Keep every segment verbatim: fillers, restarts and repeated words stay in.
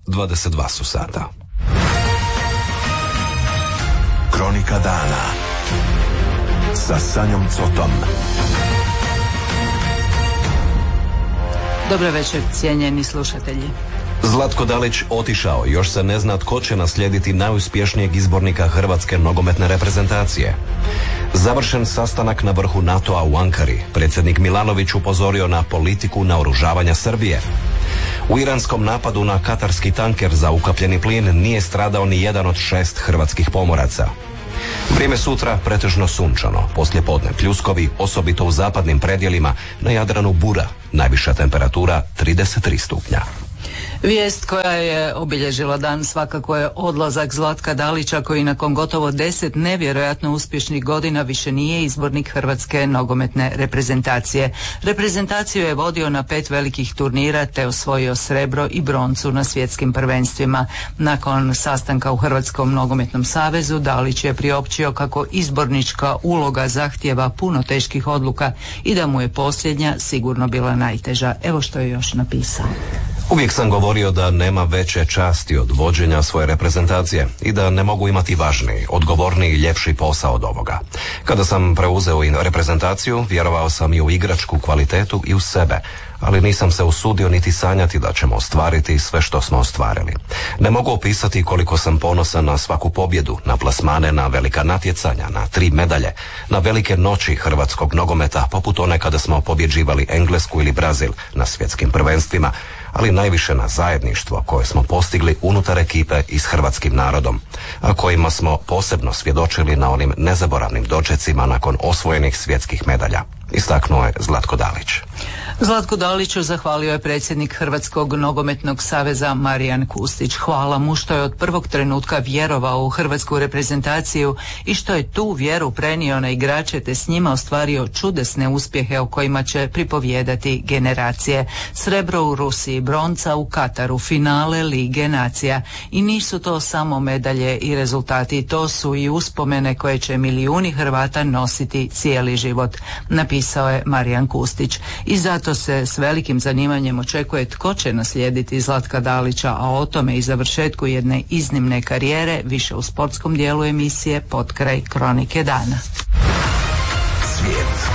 dvadeset dva su sata. Kronika dana sa Sanjom Cotom. Dobro večer, cijenjeni slušatelji. Zlatko Dalić otišao, još se ne zna tko će naslijediti najuspješnijeg izbornika hrvatske nogometne reprezentacije. Završen sastanak na vrhu NATO-a u Ankari, predsjednik Milanović upozorio na politiku naoružavanja Srbije. U iranskom napadu na katarski tanker za ukapljeni plin nije stradao ni jedan od šest hrvatskih pomoraca. Vrijeme sutra pretežno sunčano, poslijepodne pljuskovi, osobito u zapadnim predjelima, na Jadranu bura, najviša temperatura trideset tri stupnja. Vijest koja je obilježila dan svakako je odlazak Zlatka Dalića, koji nakon gotovo deset nevjerojatno uspješnih godina više nije izbornik hrvatske nogometne reprezentacije. Reprezentaciju je vodio na pet velikih turnira te osvojio srebro i broncu na svjetskim prvenstvima. Nakon sastanka u Hrvatskom nogometnom savezu Dalić je priopćio kako izbornička uloga zahtijeva puno teških odluka i da mu je posljednja sigurno bila najteža. Evo što je još napisao. Uvijek sam govorio da nema veće časti od vođenja svoje reprezentacije i da ne mogu imati važniji, odgovorniji i ljepši posao od ovoga. Kada sam preuzeo i reprezentaciju, vjerovao sam i u igračku kvalitetu i u sebe, ali nisam se usudio niti sanjati da ćemo ostvariti sve što smo ostvarili. Ne mogu opisati koliko sam ponosan na svaku pobjedu, na plasmane, na velika natjecanja, na tri medalje, na velike noći hrvatskog nogometa, poput one kada smo pobjeđivali Englesku ili Brazil na svjetskim prvenstvima, ali najviše na zajedništvo koje smo postigli unutar ekipe i s hrvatskim narodom, a kojima smo posebno svjedočili na onim nezaboravnim dočecima nakon osvojenih svjetskih medalja, istaknuo je Zlatko Dalić. Zlatko Daliću zahvalio je predsjednik Hrvatskog nogometnog saveza Marijan Kustić. Hvala mu što je od prvog trenutka vjerovao u hrvatsku reprezentaciju i što je tu vjeru prenio na igrače te s njima ostvario čudesne uspjehe o kojima će pripovijedati generacije. Srebro u Rusiji, bronca u Kataru, finale Lige nacija. I nisu to samo medalje i rezultati, to su i uspomene koje će milijuni Hrvata nositi cijeli život, napisao je Marijan Kustić. I zato se s velikim zanimanjem očekuje tko će naslijediti Zlatka Dalića, a o tome i završetku jedne iznimne karijere više u sportskom dijelu emisije Potkraj Kronike dana. Svijet.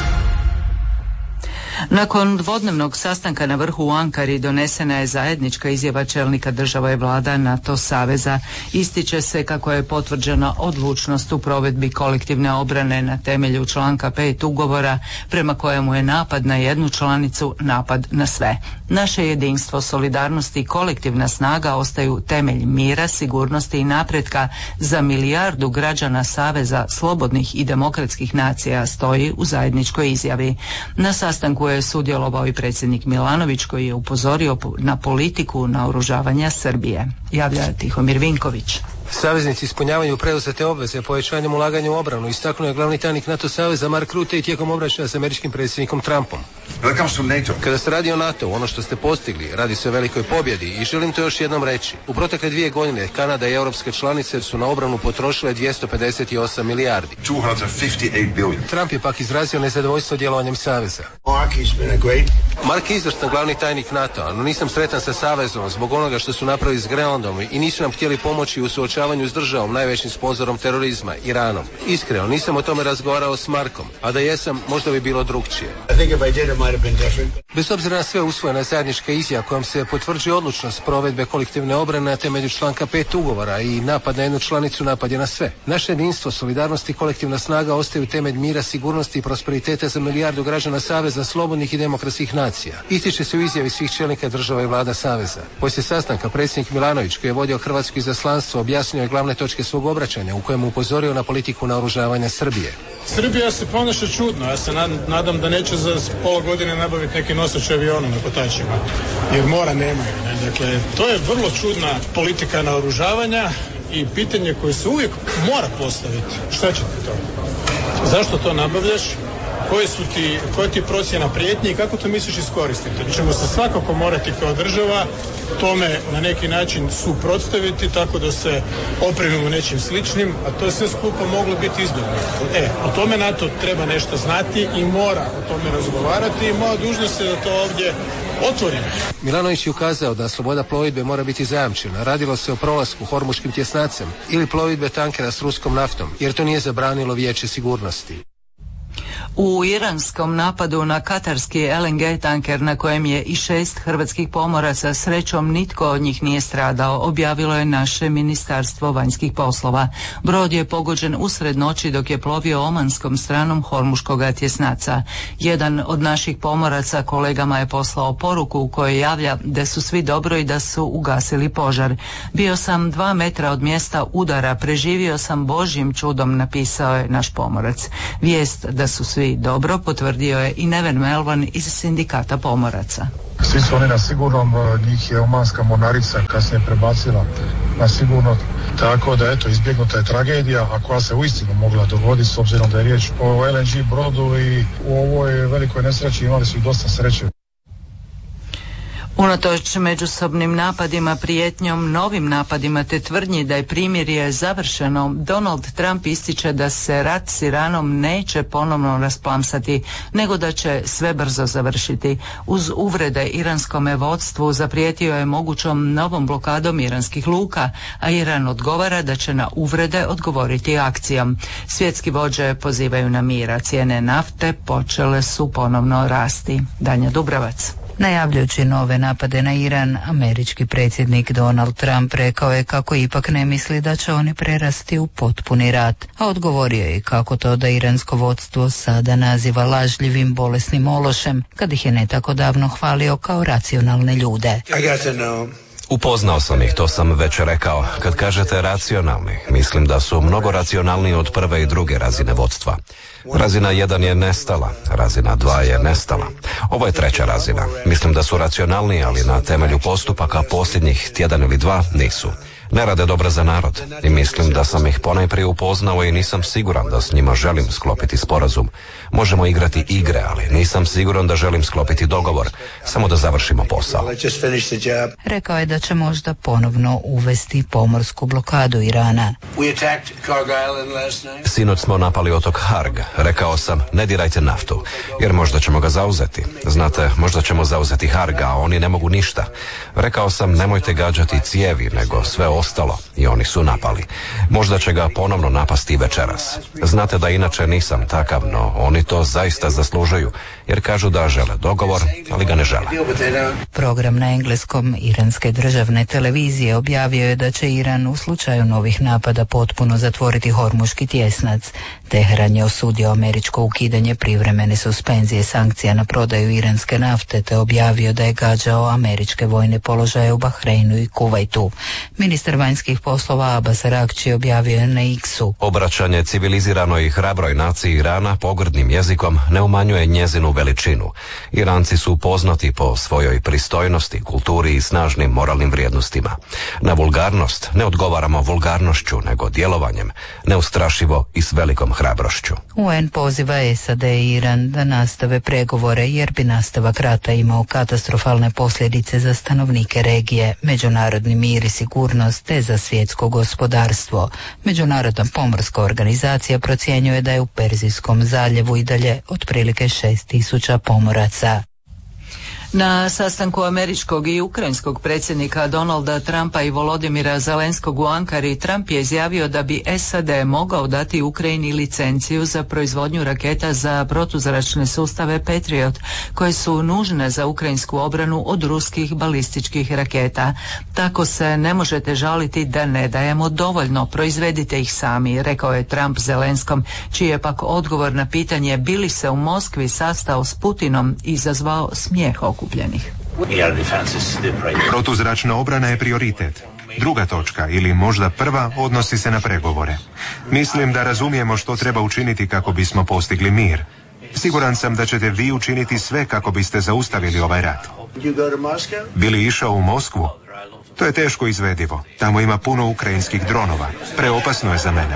Nakon dvodnevnog sastanka na vrhu u Ankari donesena je zajednička izjava čelnika država i vlada NATO saveza. Ističe se kako je potvrđena odlučnost u provedbi kolektivne obrane na temelju članka pet ugovora, prema kojemu je napad na jednu članicu napad na sve. Naše jedinstvo, solidarnost i kolektivna snaga ostaju temelj mira, sigurnosti i napretka za milijardu građana saveza slobodnih i demokratskih nacija, stoji u zajedničkoj izjavi. Na sastanku je sudjelovao i predsjednik Milanović, koji je upozorio na politiku naoružavanja Srbije. Javlja Tihomir Vinković. Saveznici ispunjavaju preuzete obveze povećanjem ulaganja u obranu, istaknuo je glavni tajnik NATO saveza Mark Rutte i tijekom obraćanja s američkim predsjednikom Trumpom. Kada se radi o NATO, ono što ste postigli, radi se o velikoj pobjedi i želim to još jednom reći. U protekle dvije godine Kanada i europske članice su na obranu potrošile dvjesto pedeset osam milijardi. Trump je pak izrazio nezadovoljstvo djelovanjem saveza. Mark je izvrstan glavni tajnik NATO-a, no nisam sretan sa savezom zbog onoga što su napravili s Grenlandom i nisu nam htjeli pomoći u suočavanju s državom, najvećim sponzorom terorizma, Iranom. Iskreno, nisam o tome razgovarao s Markom, a da jesam, možda bi bilo drukčije. Bez obzira na sve usvojena zajednička izjava kojom se potvrđuje odlučnost provedbe kolektivne obrane na temelju članka pet ugovora i napad na jednu članicu napad je na sve. Naše jedinstvo, solidarnost i kolektivna snaga ostaju temelj mira, sigurnosti i prosperiteta za milijardu građana saveza slobodnih i demokratskih nacija. Ističe se u izjavi svih čelnika država i vlada saveza. Poslije sastanka predsjednik Milanović, koji je vodio hrvatsko izaslanstvo, objasnio je glavne točke svog obraćanja u kojem upozorio na politiku naoružavanja Srbije. Srbija se ponaša čudno, ja se nadam da neće za pola godine nabaviti neki nosač aviona na kotačima, jer mora nemaju. Ne? Dakle, to je vrlo čudna politika naoružavanja i pitanje koje se uvijek mora postaviti. Šta će ti to? Zašto to nabavljaš? Koje su ti, koja ti procjena prijetnje i kako to misliš iskoristiti? Mi ćemo se svakako morati kao država tome na neki način suprotstaviti tako da se opremimo nečim sličnim, a to je sve skupa moglo biti izbjegnuto. E, o tome NATO treba nešto znati i mora o tome razgovarati i moja dužnost je da to ovdje otvorene. Milanović je ukazao da sloboda plovidbe mora biti zajamčena. Radilo se o prolasku hormuškim tjesnacem ili plovidbe tankera s ruskom naftom, jer to nije zabranilo Vijeće sigurnosti. U iranskom napadu na katarski el en ge tanker na kojem je i šest hrvatskih pomoraca, srećom nitko od njih nije stradao, objavilo je naše Ministarstvo vanjskih poslova. Brod je pogođen usred noći dok je plovio omanskom stranom hormuškoga tjesnaca. Jedan od naših pomoraca kolegama je poslao poruku u kojoj javlja da su svi dobro i da su ugasili požar. Bio sam dva metra od mjesta udara, preživio sam Božjim čudom, napisao je naš pomorac. Vijest da su svi dobro potvrdio je i Neven Melvan iz sindikata pomoraca. Svi su oni na sigurnom, njih je omanska mornarica kasnije prebacila na sigurno, tako da eto, izbjegnuta je tragedija, a koja se uistinu mogla dogoditi s obzirom da je riječ o el en ge brodu i u ovoj velikoj nesreći imali su i dosta sreće. Unatoč međusobnim napadima, prijetnjom, novim napadima te tvrdnji da je primirje završeno, Donald Trump ističe da se rat s Iranom neće ponovno rasplamsati, nego da će sve brzo završiti. Uz uvrede iranskome vodstvu zaprijetio je mogućom novom blokadom iranskih luka, a Iran odgovara da će na uvrede odgovoriti akcijom. Svjetski vođe pozivaju na mir, a cijene nafte počele su ponovno rasti. Danja Dubravac. Najavljujući nove napade na Iran, američki predsjednik Donald Trump rekao je kako ipak ne misli da će oni prerasti u potpuni rat, a odgovorio je kako to da iransko vodstvo sada naziva lažljivim bolesnim ološem, kad ih je ne tako davno hvalio kao racionalne ljude. Upoznao sam ih, to sam već rekao. Kad kažete racionalni, mislim da su mnogo racionalniji od prve i druge razine vodstva. Razina jedan je nestala, razina dva je nestala. Ovo je treća razina. Mislim da su racionalni, ali na temelju postupaka posljednjih tjedan ili dva nisu. Ne rade dobro za narod i mislim da sam ih ponajprije upoznao i nisam siguran da s njima želim sklopiti sporazum. Možemo igrati igre, ali nisam siguran da želim sklopiti dogovor, samo da završimo posao. Rekao je da će možda ponovno uvesti pomorsku blokadu Irana. Sinoć smo napali otok Harg. Rekao sam, ne dirajte naftu, jer možda ćemo ga zauzeti. Znate, možda ćemo zauzeti Harg, a oni ne mogu ništa. Rekao sam, nemojte gađati cijevi, nego sve ostalo, i oni su napali. Možda će ga ponovno napasti večeras. Znate da inače nisam takav, no oni to zaista zaslužuju, jer kažu da žele dogovor, ali ga ne žele. Program na engleskom iranske državne televizije objavio je da će Iran u slučaju novih napada potpuno zatvoriti hormuški tjesnac. Teheran je osudio američko ukidanje privremene suspenzije sankcija na prodaju iranske nafte, te objavio da je gađao američke vojne položaje u Bahreinu i Kuvajtu. Ministar vanjskih poslova Abbas Araghchi objavio je na X-u: obraćanje civiliziranoj i hrabroj naciji Irana pogrdnim jezikom ne umanjuje njezinu veličinu. Iranci su poznati po svojoj pristojnosti, kulturi i snažnim moralnim vrijednostima. Na vulgarnost ne odgovaramo vulgarnošću, nego djelovanjem, neustrašivo i s velikom hrabrošću. U en poziva es a de i Iran da nastave pregovore, jer bi nastavak rata imao katastrofalne posljedice za stanovnike regije, međunarodni mir i sigurnost, te za svjetsko gospodarstvo. Međunarodna pomorska organizacija procjenjuje da je u Perzijskom zaljevu i dalje otprilike šest tisuća pomoraca. Na sastanku američkog i ukrajinskog predsjednika Donalda Trumpa i Volodimira Zelenskog u Ankari, Trump je izjavio da bi es a de mogao dati Ukrajini licenciju za proizvodnju raketa za protuzračne sustave Patriot, koje su nužne za ukrajinsku obranu od ruskih balističkih raketa. Tako se ne možete žaliti da ne dajemo dovoljno, proizvedite ih sami, rekao je Trump Zelenskom, čiji je pak odgovor na pitanje bi li se u Moskvi sastao s Putinom izazvao smijeh okupljenih. Protuzračna obrana je prioritet. Druga točka, ili možda prva, odnosi se na pregovore. Mislim da razumijemo što treba učiniti kako bismo postigli mir. Siguran sam da ćete vi učiniti sve kako biste zaustavili ovaj rat. Bi li išao u Moskvu? To je teško izvedivo. Tamo ima puno ukrajinskih dronova. Preopasno je za mene.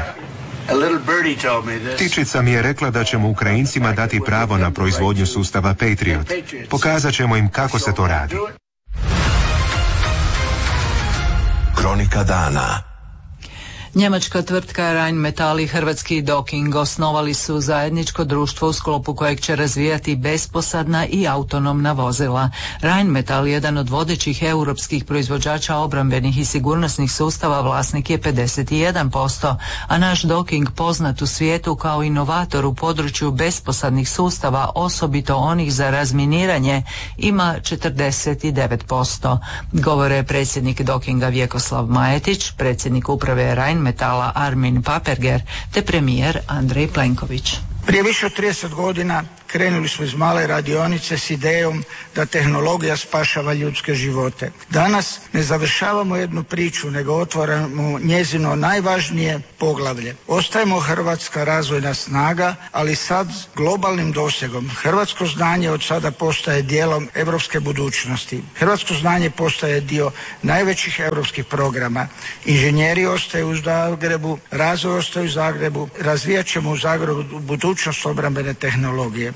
Tičica mi je rekla da ćemo Ukrajincima dati pravo na proizvodnju sustava Patriot. Pokazat ćemo im kako se to radi. Kronika dana. Njemačka tvrtka Rheinmetall i hrvatski Docking osnovali su zajedničko društvo u sklopu kojeg će razvijati besposadna i autonomna vozila. Rheinmetall, jedan od vodećih europskih proizvođača obrambenih i sigurnosnih sustava, vlasnik je pedeset jedan posto, a naš Docking, poznat u svijetu kao inovator u području besposadnih sustava, osobito onih za razminiranje, ima četrdeset devet posto. Govore predsjednik Dockinga Vjekoslav Majetić, predsjednik uprave Rheinmetall Metala Armin Paperger te premijer Andrej Plenković. Prije više od trideset godina krenuli smo iz male radionice s idejom da tehnologija spašava ljudske živote. Danas ne završavamo jednu priču, nego otvaramo njezino najvažnije poglavlje. Ostajemo hrvatska razvojna snaga, ali sad globalnim dosegom. Hrvatsko znanje od sada postaje dijelom europske budućnosti. Hrvatsko znanje postaje dio najvećih europskih programa. Inženjeri ostaju u Zagrebu, razvoj ostaje u Zagrebu, razvijat ćemo u Zagrebu budućnost obrambene tehnologije.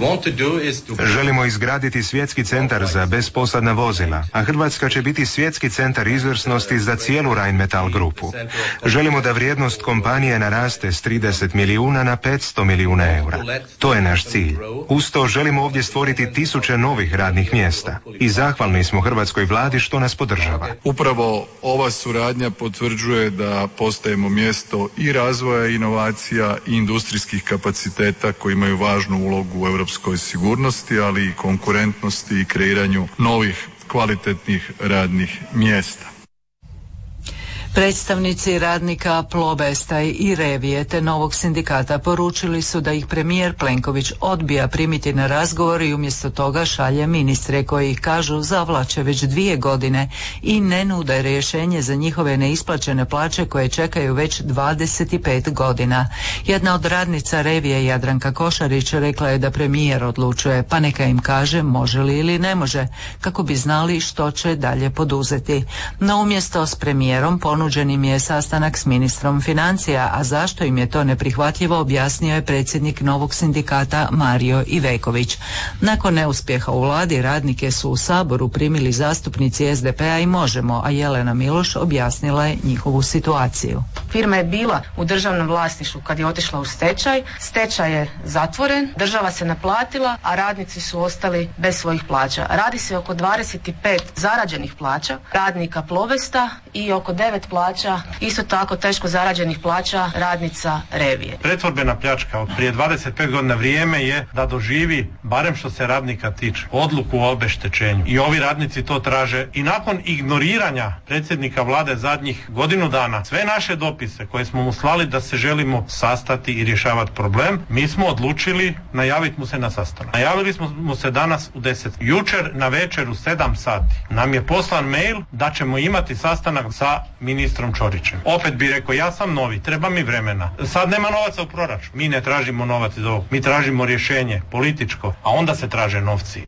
Želimo izgraditi svjetski centar za besposadna vozila, a Hrvatska će biti svjetski centar izvrsnosti za cijelu Rheinmetall grupu. Želimo da vrijednost kompanije naraste s trideset milijuna na petsto milijuna eura. To je naš cilj. Uz to želimo ovdje stvoriti tisuće novih radnih mjesta i zahvalni smo hrvatskoj vladi što nas podržava. Upravo ova suradnja potvrđuje da postajemo mjesto i razvoja inovacija i industrijskih kapaciteta koji imaju važnu ulogu u europskoj sigurnosti, ali i konkurentnosti i kreiranju novih kvalitetnih radnih mjesta. Predstavnici radnika Plobesta i Revije te novog sindikata poručili su da ih premijer Plenković odbija primiti na razgovor i umjesto toga šalje ministre koji ih, kažu, zavlače već dvije godine i ne nude rješenje za njihove neisplaćene plaće koje čekaju već dvadeset pet godina. Jedna od radnica Revije, Jadranka Košarić, rekla je da premijer odlučuje, pa neka im kaže može li ili ne može, kako bi znali što će dalje poduzeti. No umjesto s premijerom ponuđen im je sastanak s ministrom financija, a zašto im je to neprihvatljivo objasnio je predsjednik novog sindikata Mario Iveković. Nakon neuspjeha u vladi radnike su u Saboru primili zastupnici es de pe a i Možemo, a Jelena Miloš objasnila je njihovu situaciju. Firma je bila u državnom vlasništvu kad je otišla u stečaj, stečaj je zatvoren, država se naplatila, a radnici su ostali bez svojih plaća. Radi se oko dvadeset pet zarađenih plaća radnika Plobesta i oko devet plaća, isto tako teško zarađenih plaća radnica Revije. Pretvorbena pljačka od prije dvadeset pet godina vrijeme je da doživi, barem što se radnika tiče, odluku o obeštećenju. I ovi radnici to traže i nakon ignoriranja predsjednika vlade zadnjih godinu dana, sve naše dopise koje smo mu slali da se želimo sastati i rješavati problem, mi smo odlučili najaviti mu se na sastanak. Najavili smo mu se danas u deset. Jučer na večer u sedam sati nam je poslan mail da ćemo imati sastanak sa ministrom Ćorićem. Opet bi rekao, ja sam novi, treba mi vremena. Sad nema novaca u proračunu. Mi ne tražimo novac iz ovog. Mi tražimo rješenje političko, a onda se traže novci.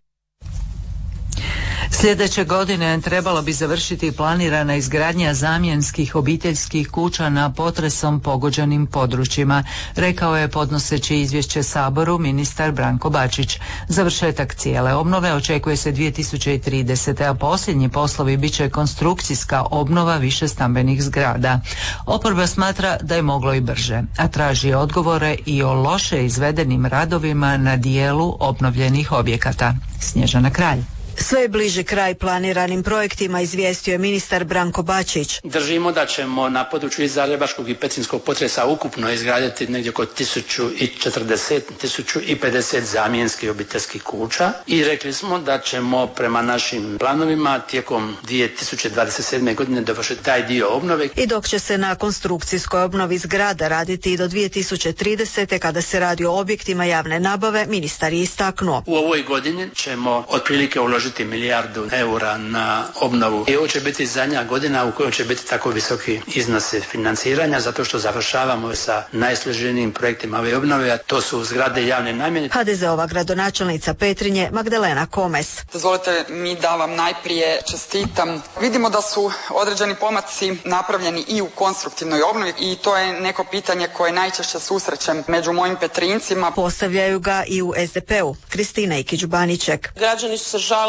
Sljedeće godine trebalo bi završiti planirana izgradnja zamjenskih obiteljskih kuća na potresom pogođenim područjima, rekao je podnoseći izvješće Saboru ministar Branko Bačić. Završetak cijele obnove očekuje se dvije tisuće tridesete. a posljednji poslovi bit će konstrukcijska obnova višestambenih zgrada. Oporba smatra da je moglo i brže, a traži odgovore i o loše izvedenim radovima na dijelu obnovljenih objekata. Snježana Kralj. Sve je bliže kraj planiranim projektima, izvijestio je ministar Branko Bačić. Držimo da ćemo na području i zagrebačkog i petrinjskog potresa ukupno izgraditi negdje oko tisuću četrdeset do tisuću pedeset zamjenskih obiteljskih kuća i rekli smo da ćemo prema našim planovima tijekom dvije tisuće dvadeset sedme. godine dovršiti taj dio obnove. I dok će se na konstrukcijskoj obnovi zgrada raditi i do dvije tisuće tridesete. kada se radi o objektima javne nabave, ministar je istaknuo. U ovoj godini ćemo otprilike uložiti milijardu eura na obnovu. I ovo će biti zadnja godina u kojoj će biti tako visoki iznosi financiranja, zato što završavamo sa najsloženijim projektima ove obnove, a to su zgrade javne namjene. ha de ze ova gradonačelnica Petrinje Magdalena Komes. Dozvolite mi da vam najprije čestitam. Vidimo da su određeni pomaci napravljeni i u konstruktivnoj obnovi i to je neko pitanje koje najčešće susrećem među mojim Petrinjcima. Postavljaju ga i u es de pe u. Kristina Ikić-Baniček. Građani su se žalili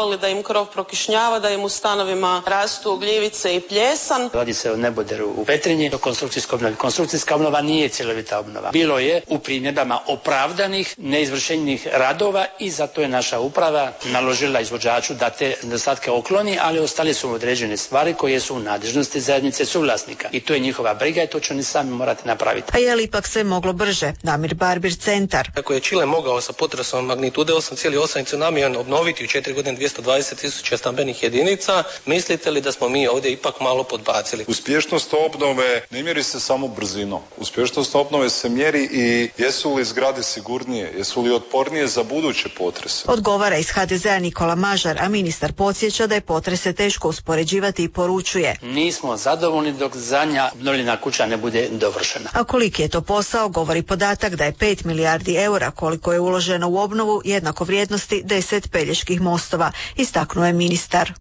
imali da im krov prokišnjava, da im u stanovima rastu gljivice i pljesan. Radi se o neboderu u Petrinji, o konstrukcijskoj obnovi. Konstrukcijska obnova nije cjelovita obnova. Bilo je u primjedbama opravdanih, neizvršenih radova i zato je naša uprava naložila izvođaču da te nedostatke okloni, ali ostale su određene stvari koje su u nadležnosti zajednice suvlasnika. I to je njihova briga i to će oni sami morati napraviti. A je li ipak sve moglo brže? Damir Barbir, Centar. Ako je Čile mogao sa potresom magnitude osam zarez osam tsunamija obnoviti u četiri godine dvjesto dvadeset tisuća stambenih jedinica, mislite li da smo mi ovdje ipak malo podbacili? Uspješnost obnove ne mjeri se samo brzinom. Uspješnost obnove se mjeri i jesu li zgrade sigurnije, jesu li otpornije za buduće potrese. Odgovara iz ha de zea Nikola Mažar, a ministar podsjeća da je potrese teško uspoređivati i poručuje. Nismo zadovoljni dok zadnja obnovljena kuća ne bude dovršena. A koliki je to posao, govori podatak da je pet milijardi eura koliko je uloženo u obnovu jednako vrijednosti deset Peljeških mostova, istaknuo je ministar.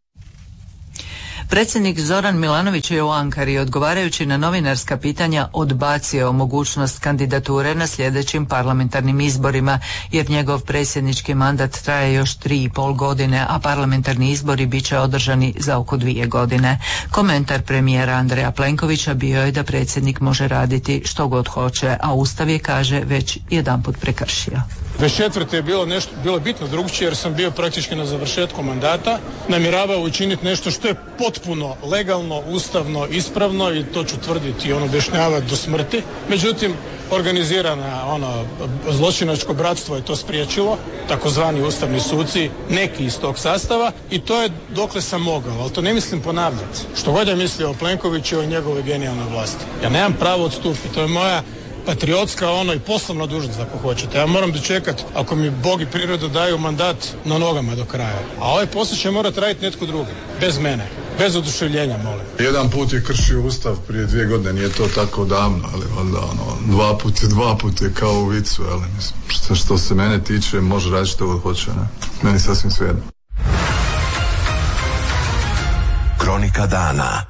Predsjednik Zoran Milanović je u Ankari odgovarajući na novinarska pitanja odbacio mogućnost kandidature na sljedećim parlamentarnim izborima, jer njegov predsjednički mandat traje još tri i pol godine, a parlamentarni izbori bit će održani za oko dvije godine. Komentar premijera Andreja Plenkovića bio je da predsjednik može raditi što god hoće, a Ustav je, kaže, već jedanput prekršio. dvadeset četvrte je bilo nešto, bilo bitno drugčije jer sam bio praktički na završetku mandata, namjeravao učiniti nešto što je potpuno legalno, ustavno, ispravno i to ću tvrditi i ono objašnjavati do smrti. Međutim, organizirana ono zločinačko bratstvo je to spriječilo, takozvani ustavni suci, neki iz tog sastava, i to je dokle sam mogao, ali to ne mislim ponavljati. Što god ja mislio o Plenkoviću i o njegovoj genijalnoj vlasti. Ja nemam pravo odstupiti, to je moja patriotska ono i poslovna dužnost ako hoćete. Ja moram dočekati ako mi Bog i priroda daju mandat na nogama do kraja. A ovaj posao će morati raditi netko drugi, bez mene, bez oduševljenja, molim. Jedan put je kršio Ustav prije dvije godine, nije to tako davno, ali valjda ono, dva put je dva put je kao u vicu, ali mislim, što, što se mene tiče, može raditi što god hoće, ne? Meni sasvim svejedno. Kronika dana.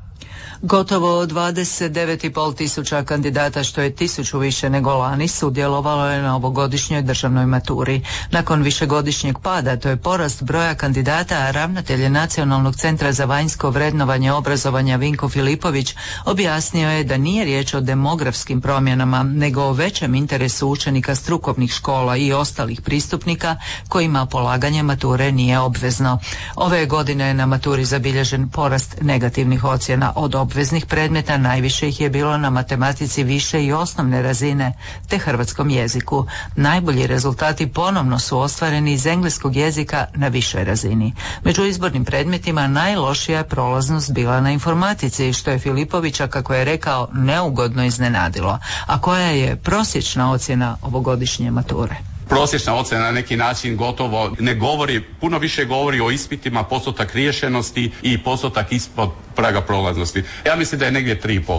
Gotovo dvadeset devet i pol tisuća kandidata, što je tisuću više nego lani, sudjelovalo je na ovogodišnjoj državnoj maturi. Nakon višegodišnjeg pada, to je porast broja kandidata, a ravnatelj Nacionalnog centra za vanjsko vrednovanje obrazovanja Vinko Filipović objasnio je da nije riječ o demografskim promjenama, nego o većem interesu učenika strukovnih škola i ostalih pristupnika kojima polaganje mature nije obvezno. Ove godine je na maturi zabilježen porast negativnih ocjena. Od obveznih predmeta najviše ih je bilo na matematici više i osnovne razine, te hrvatskom jeziku. Najbolji rezultati ponovno su ostvareni iz engleskog jezika na višoj razini. Među izbornim predmetima najlošija je prolaznost bila na informatici, što je Filipovića, kako je rekao, neugodno iznenadilo. A koja je prosječna ocjena ovogodišnje mature? Prosječna ocjena na neki način gotovo ne govori, puno više govori o ispitima, postotak riješenosti i postotak ispod praga prolaznosti. Ja mislim da je negdje tri i pol.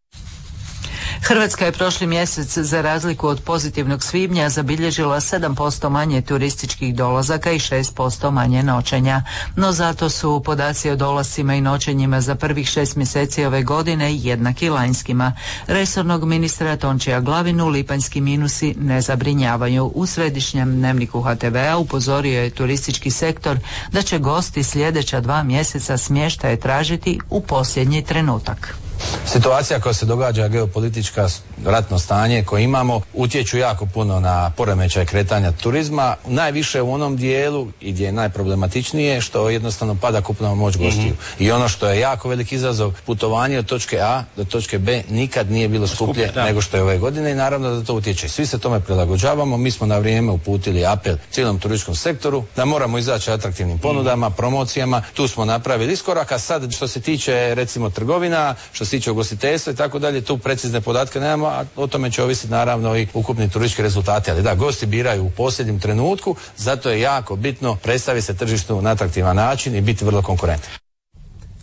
Hrvatska je prošli mjesec, za razliku od pozitivnog svibnja, zabilježila sedam posto manje turističkih dolazaka i šest posto manje noćenja. No zato su podaci o dolascima i noćenjima za prvih šest mjeseci ove godine jednaki lanjskima. Resornog ministra Tončija Glavinu lipanjski minusi ne zabrinjavaju. U središnjem dnevniku ha te ve a upozorio je turistički sektor da će gosti sljedeća dva mjeseca smještaje tražiti u posljednji trenutak. Situacija koja se događa, geopolitička, ratno stanje koje imamo, utječu jako puno na poremećaj kretanja turizma, najviše u onom dijelu i gdje je najproblematičnije što jednostavno pada kupovna moć gostiju. Mm-hmm. I ono što je jako veliki izazov, putovanje od točke A do točke B nikad nije bilo skuplje Skuplje, nego što je ove godine i naravno da to utječe. Svi se tome prilagođavamo, mi smo na vrijeme uputili apel cijelom turističkom sektoru da moramo izaći atraktivnim ponudama, promocijama, tu smo napravili iskorak, a sad što se tiče recimo trgovina, što se tiče ugostiteljstva i tako dalje, tu precizne podatke nemamo, a o tome će ovisiti naravno i ukupni turistički rezultati. Ali da, gosti biraju u posljednjem trenutku, zato je jako bitno predstaviti se tržištu na atraktivan način i biti vrlo konkurentan.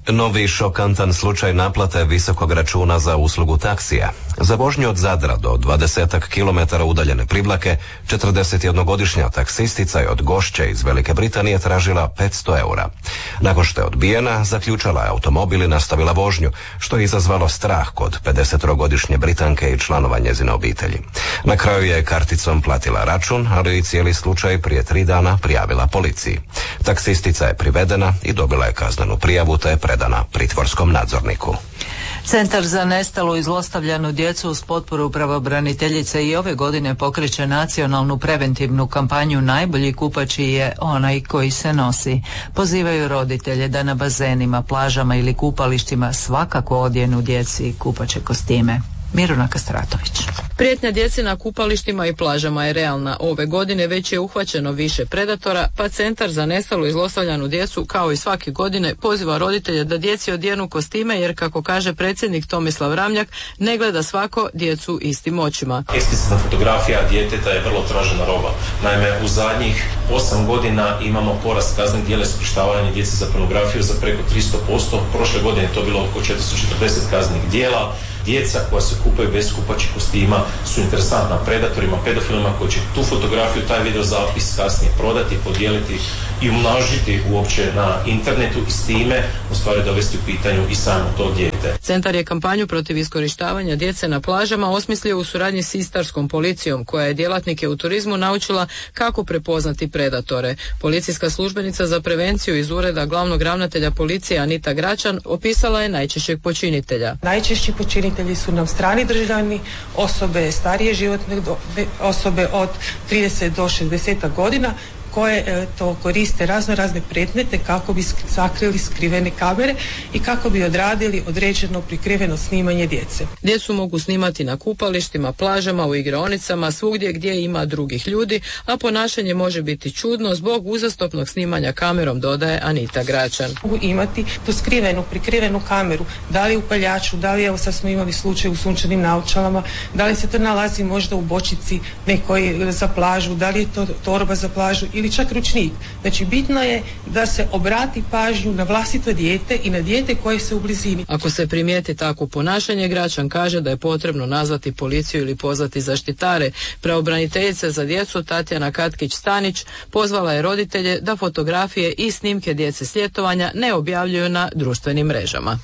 Novi šokantan slučaj naplate visokog računa za uslugu taksija. Za vožnju od Zadra do dvadesetak kilometara udaljene Privlake, četrdesetjednogodišnja taksistica je od Gošće iz Velike Britanije tražila petsto eura. Nakon što je odbijena, zaključala je automobil i nastavila vožnju, što je izazvalo strah kod pedesetogodišnje Britanke i članova njezine obitelji. Na kraju je karticom platila račun, ali i cijeli slučaj prije tri dana prijavila policiji. Taksistica je privedena i dobila je kaznenu prijavu te je predana pritvorskom nadzorniku. Centar za nestalu i zlostavljanu djecu uz potporu pravobraniteljice i ove godine pokreće nacionalnu preventivnu kampanju Najbolji kupači je onaj koji se nosi. Pozivaju roditelje da na bazenima, plažama ili kupalištima svakako odjenu djeci kupaće kostime. Miruna Kastratović. Prijetnja djeci na kupalištima i plažama je realna. Ove godine već je uhvaćeno više predatora, pa Centar za nestalu i zlostavljanu djecu, kao i svake godine, poziva roditelje da djeci odjenu kostime, jer kako kaže predsjednik Tomislav Ramljak, ne gleda svako djecu istim očima. Eksplicitna fotografija djeteta je vrlo tražena roba. Naime, u zadnjih osam godina imamo porast kaznenih djela iskorištavanja djece za pornografiju za preko tristo posto. Prošle godine je to bilo oko četiristo četrdeset kaznenih djela. Djeca koja se kupaju bez kupaćih kostima su interesantna predatorima, pedofilima koji će tu fotografiju, taj video zapis kasnije prodati, podijeliti i umnožiti uopće na internetu i s time u stvari dovesti u pitanju i samo to dijete. Centar je kampanju protiv iskorištavanja djece na plažama osmislio u suradnji s istarskom policijom, koja je djelatnike u turizmu naučila kako prepoznati predatore. Policijska službenica za prevenciju iz ureda glavnog ravnatelja policije Anita Gračan opisala je najčešćeg počinitelja. Najčešći počinitelji su nam strani državljani, osobe starije životne dobe, osobe od trideset do šezdeset godina, koje e, to koriste razno razne predmete kako bi sakrili skrivene kamere i kako bi odradili određeno prikriveno snimanje djece. Djecu mogu snimati na kupalištima, plažama, u igraonicama, svugdje gdje ima drugih ljudi, a ponašanje može biti čudno zbog uzastopnog snimanja kamerom, dodaje Anita Gračan. Mogu imati tu skrivenu, prikrivenu kameru, da li u paljaču, da li, evo sad smo imali slučaj u sunčanim naočalama, da li se to nalazi možda u bočici nekoj za plažu, da li je to torba za plažu ili čak ručnik. Znači bitno je da se obrati pažnju na vlastito dijete i na dijete koje se u blizini. Ako se primijeti takvo ponašanje, Gračan kaže da je potrebno nazvati policiju ili pozvati zaštitare. Pravobraniteljica za djecu Tatjana Katkić-Stanić pozvala je roditelje da fotografije i snimke djece s ljetovanja ne objavljuju na društvenim mrežama.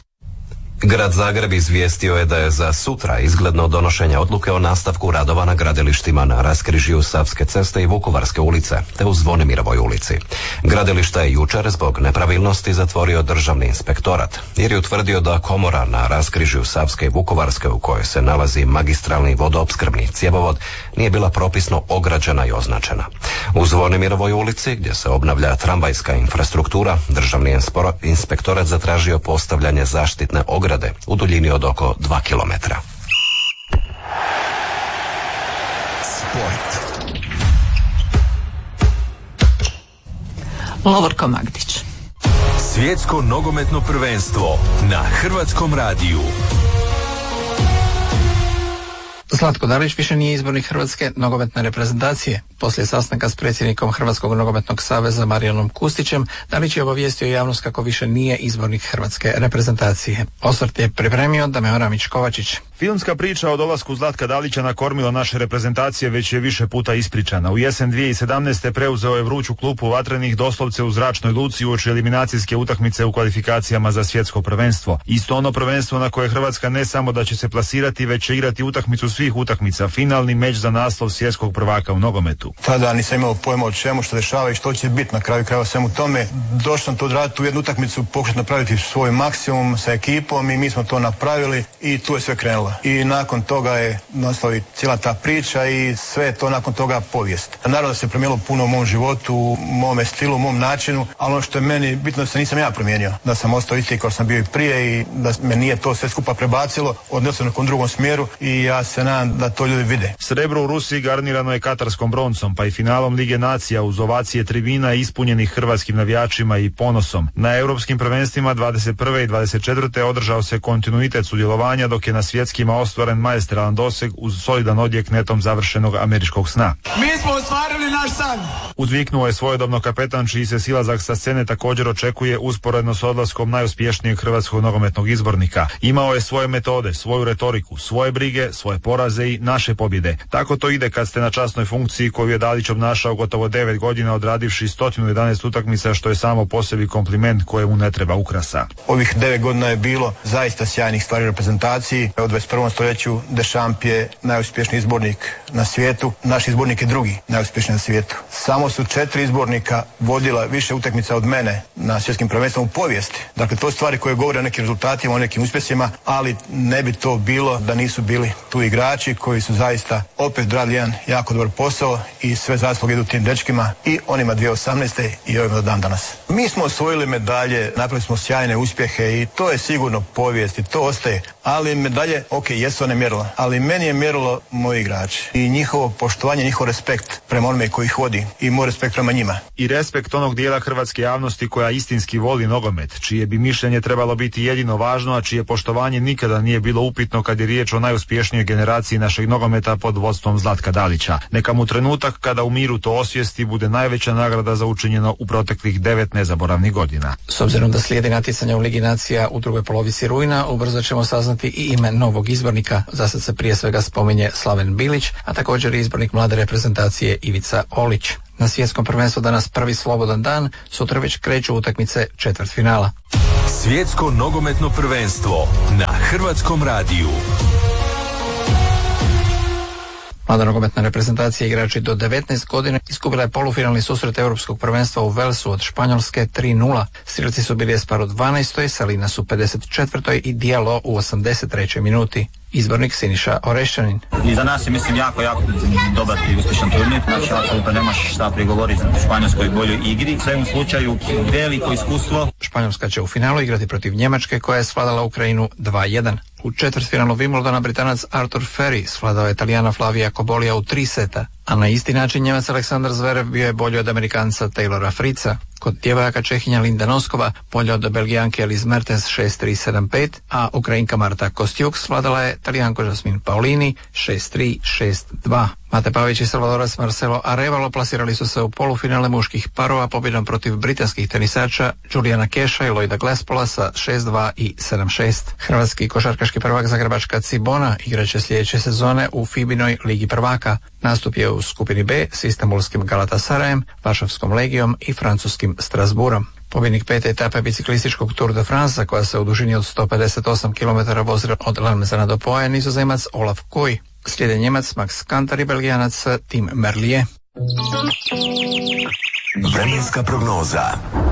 Grad Zagreb izvijestio je da je za sutra izgledno donošenje odluke o nastavku radova na gradilištima na raskrižju Savske ceste i Vukovarske ulice, te u Zvonimirovoj ulici. Gradilišta je jučer zbog nepravilnosti zatvorio državni inspektorat, jer je utvrdio da komora na raskrižju Savske i Vukovarske, u kojoj se nalazi magistralni vodoopskrbni cjevovod, nije bila propisno ograđena i označena. U Zvonimirovoj ulici, gdje se obnavlja tramvajska infrastruktura, državni inspektorat zatražio postavljanje zaštitne ograde u duljini od oko dva kilometra. Sport. Lovorko Magdić. Svjetsko nogometno prvenstvo na Hrvatskom radiju. Zlatko Dalić više nije izbornik Hrvatske nogometne reprezentacije. Poslije sastanka s predsjednikom Hrvatskog nogometnog saveza Marijanom Kustićem, Dalić je obavijestio javnost kako više nije izbornik Hrvatske reprezentacije. Osvrt je pripremio Dameo Ramić-Kovačić. Filmska priča o dolasku Zlatka Dalića na kormilo naše reprezentacije već je više puta ispričana. U jesen dvije tisuće sedamnaeste. preuzeo je vruću klupu vatrenih doslovce u zračnoj luci uoči eliminacijske utakmice u kvalifikacijama za svjetsko prvenstvo. Isto ono prvenstvo na koje Hrvatska ne samo da će se plasirati, već će igrati utakmicu svih utakmica, finalni meč za naslov svjetskog prvaka u nogometu. Tada nisam imao pojma o čemu, što dešava i što će biti na kraju krajeva svemu tome. Došao sam tu odraditi u jednu utakmicu, pokušati napraviti svoj maksimum sa ekipom i mi smo to napravili i tu je sve krenulo. I nakon toga je nastala cijela ta priča i sve je to nakon toga povijest. Naravno da se promijenilo puno u mom životu, u mome stilu, u mom načinu, ali ono što je meni bitno da se nisam ja promijenio. Da sam ostao isti kao sam bio i prije i da me nije to sve skupa prebacilo, odnosno u nekom drugom smjeru i ja se nadam da to ljudi vide. Srebro u Rusiji garnirano je katarskom broncom, pa i finalom Lige nacija uz ovacije tribina ispunjenih hrvatskim navijačima i ponosom. Na europskim prvenstvima dvadeset prve i dvadeset četvrte održao se kontinuitet sudjelovanja, dok je na svjetskim svjetskima ostvaren maestralan doseg uz solidan odjek netom završenog američkog sna. Mi smo ostvarili naš san! Uzviknuo je svojedobno kapetan čiji se silazak sa scene također očekuje usporedno s odlaskom najuspješnijeg hrvatskog nogometnog izbornika. Imao je svoje metode, svoju retoriku, svoje brige, svoje poraze i naše pobjede. Tako to ide kad ste na časnoj funkciji koju je Dalić obnašao gotovo devet godina odradivši sto jedanaest utakmica, što je samo po sebi kompliment kojemu ne treba ukrasa. Ovih devet godina je bilo zaista sjajnih stvari u reprezentaciji. U dvadeset prvom stoljeću Deschamps je najuspješniji izbornik na svijetu, naš izbornik je drugi najuspješniji na svijetu. Samo su četiri izbornika vodila više utakmica od mene na svjetskim prvenstvom u povijesti. Dakle, to stvari koje govore o nekim rezultatima, o nekim uspjesima, ali ne bi to bilo da nisu bili tu igrači koji su zaista opet radili jedan jako dobar posao i sve zasluge idu tim dečkima i onima dvije tisuće osamnaeste i ovima do dan danas. Mi smo osvojili medalje, napravili smo sjajne uspjehe i to je sigurno povijest i to ostaje, ali medalje, ok, jesu one mjerilo, ali meni je mjerilo moji igrači i njihovo poštovanje, njihov respekt prema onome koji ih vodi i moj respekt prema njima. I respekt onog dijela hrvatske javnosti koja istinski voli nogomet, čije bi mišljenje trebalo biti jedino važno, a čije poštovanje nikada nije bilo upitno kad je riječ o najuspješnijoj generaciji našeg nogometa pod vodstvom Zlatka Dalića. Neka mu trenutak kada u miru to osvijesti bude najveća nagrada za učinjeno u proteklih devet nezaboravnih godina. S obzirom da slijedi natjecanja u Ligi nacija u drugoj polovici rujna, ubrzo ćemo saznati i ime novog izbornika. Za sad se prije svega spominje Slaven Bilić, a također i izbornik mlade reprezentacije Ivica Olić. Na svjetskom prvenstvu danas prvi slobodan dan, sutra već kreću utakmice četvrtfinala. Svjetsko nogometno prvenstvo na Hrvatskom radiju. Mlada nogometna reprezentacija igrači do devetnaest godina izgubila je polufinalni susret Europskog prvenstva u Velsu od Španjolske tri nula. Strelci su bili Espar u dvanaestoj, Salinas u pedeset četvrtoj i Diallo u osamdeset trećoj minuti. Izbornik Siniša Orešćanin. I za nas je, mislim, jako, jako dobar i uspješan turnir. Znači, apsolutno nemaš šta prigovoriti Španjolskoj boljoj igri. U svakom slučaju, veliko iskustvo. Španjolska će u finalu igrati protiv Njemačke koja je svladala Ukrajinu dva jedan. U četvrtfinalu Wimbledona Britanac Arthur Ferry svladao je Italijana Flavija Kobolija u tri seta, a na isti način Njemac Aleksandar Zverev bio je bolji od Amerikanca Taylora Fritza. Kod djevojaka Čehinja Linda Noskova bolja od Belgijanke Elise Mertens šest tri sedam pet, a Ukrajinka Marta Kostjuk svladala je Talijanko Jasmin Paolini šest tri šest dva. Mate Pavić i Salvadorac Marcelo Arevalo plasirali su se u polufinale muških parova pobjedom protiv britanskih tenisača Juliana Keša i Lloyda Glespola sa šest dva i sedam šest. Hrvatski košarkaški prvak Zagrebačka Cibona igraće sljedeće sezone u Fibinoj ligi prvaka. Nastup je u skupini B s istanbulskim Galatasarajem, Varšavskom Legijom i francuskim Strasbourom. Pobjednik pete etape biciklističkog Tour de France, koja se u dužini od sto pedeset osam kilometara vozila od Lamezana do Poje, Nizozemac Olaf Koy. Slijede Njemac Max Kantar i Belgijanac Tim Merlier. Vremenska prognoza.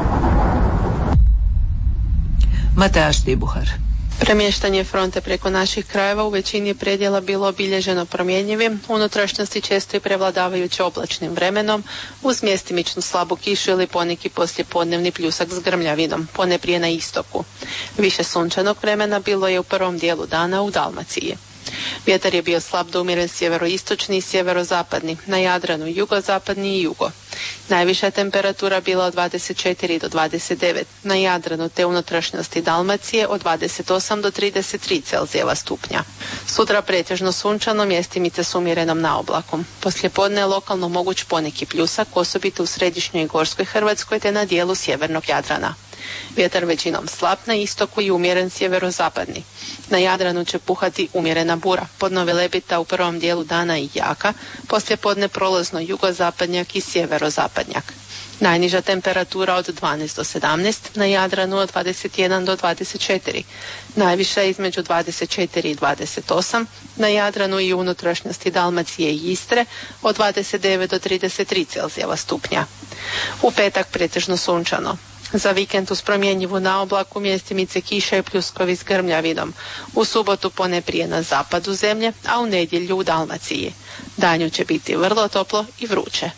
Mateja Štibuhar. Premještanje fronte preko naših krajeva u većini predjela bilo obilježeno promjenjivim, unutrašnjosti često i prevladavajuće oblačnim vremenom, uz mjestimičnu slabu kišu ili poneki poslijepodnevni pljusak s grmljavinom, poneprije na istoku. Više sunčanog vremena bilo je u prvom dijelu dana u Dalmaciji. Vjetar je bio slab do umjeren sjeveroistočni i sjeverozapadni, na Jadranu jugozapadni i jugo. Najviša temperatura bila od dvadeset četiri do dvadeset devet, na Jadranu te unutrašnjosti Dalmacije od dvadeset osam do trideset tri Celzijeva stupnja. Sutra pretežno sunčano, mjestimice s umjerenom naoblakom. Poslijepodne je lokalno moguć poneki pljusak, osobito u središnjoj i gorskoj Hrvatskoj te na dijelu sjevernog Jadrana. Vjetar većinom slab na istoku i umjeren sjeverozapadni. Na Jadranu će puhati umjerena bura, podno velebita u prvom dijelu dana i jaka, poslijepodne prolazno jugozapadnjak i sjeverozapadnjak. Najniža temperatura od dvanaest do sedamnaest, na Jadranu od dvadeset jedan do dvadeset četiri, najviša između dvadeset četiri i dvadeset osam, na Jadranu i unutrašnjosti Dalmacije i Istre od dvadeset devet do trideset tri Celzijeva stupnja. U petak pretežno sunčano. Za vikend uz promjenjivu naoblaku, mjestimice kiša i pljuskovi s grmljavinom. U subotu poneprije na zapadu zemlje, a u nedjelju u Dalmaciji. Danju će biti vrlo toplo i vruće.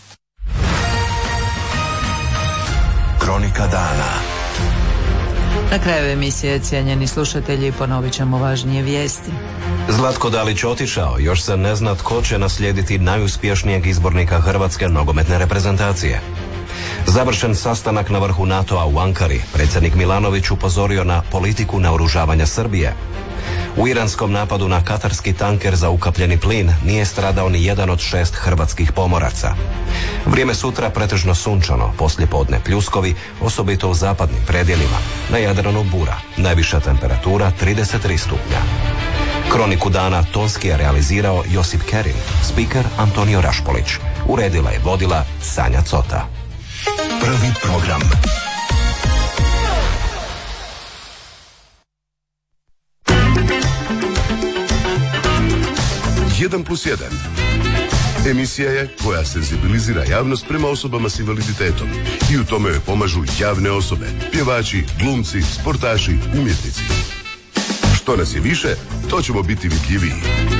Kronika dana. Na kraju emisije, cijenjeni slušatelji, ponovit ćemo važnije vijesti. Zlatko Dalić otišao, još se ne zna tko će naslijediti najuspješnijeg izbornika hrvatske nogometne reprezentacije. Završen sastanak na vrhu NATO-a u Ankari, predsjednik Milanović upozorio na politiku naoružavanja Srbije. U iranskom napadu na katarski tanker za ukapljeni plin nije stradao ni jedan od šest hrvatskih pomoraca. Vrijeme sutra pretežno sunčano, poslijepodne pljuskovi, osobito u zapadnim predjelima. Na Jadranu bura, najviša temperatura trideset tri stupnja. Kroniku dana tonski je realizirao Josip Kerin, spiker Antonio Rašpolić. Uredila i vodila Sanja Cota. Prvi program. jedan plus jedan. Emisija je koja senzibilizira javnost prema osobama s invaliditetom i u tome joj pomažu javne osobe, pjevači, glumci, sportaši, umjetnici. Što nas je više, to ćemo biti vidljiviji.